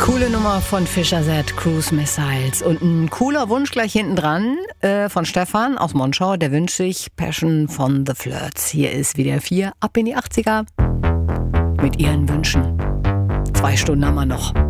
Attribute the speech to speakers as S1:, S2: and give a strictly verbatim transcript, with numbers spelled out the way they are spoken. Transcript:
S1: Coole Nummer von Fischer Z, Cruise Missiles. Und ein cooler Wunsch gleich hinten dran äh, von Stefan aus Monschau. Der wünscht sich Passion von The Flirts. Hier ist wieder vier ab in die achtziger mit ihren Wünschen. Zwei Stunden haben wir noch.